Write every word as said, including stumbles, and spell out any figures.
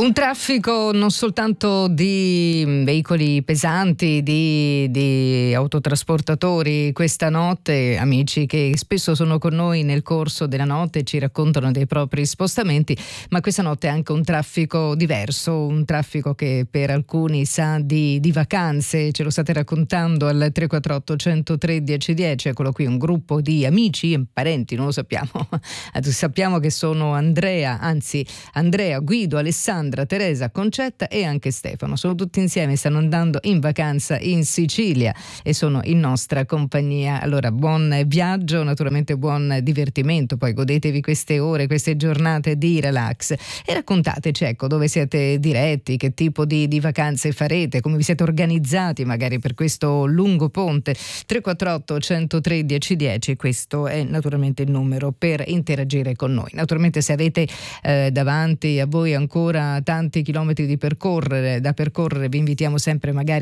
Un traffico non soltanto di veicoli pesanti, di, di autotrasportatori questa notte, amici che spesso sono con noi nel corso della notte e ci raccontano dei propri spostamenti, ma questa notte è anche un traffico diverso, un traffico che per alcuni sa di, di vacanze. Ce lo state raccontando al tre quattro otto, uno zero tre, uno zero uno zero. Eccolo qui, un gruppo di amici, parenti, non lo sappiamo. Sappiamo che sono Andrea, anzi Andrea, Guido, Alessandra, Teresa, Concetta e anche Stefano. Sono tutti insieme, stanno andando in vacanza in Sicilia e sono in nostra compagnia. Allora, buon viaggio, naturalmente buon divertimento, poi godetevi queste ore, queste giornate di relax e raccontateci, ecco, dove siete diretti, che tipo di, di vacanze farete, come vi siete organizzati magari per questo lungo ponte. Tre quattro otto, uno zero tre, uno zero uno zero, questo è naturalmente il numero per interagire con noi. Naturalmente se avete eh, davanti a voi ancora tanti chilometri di percorrere da percorrere, vi invitiamo sempre magari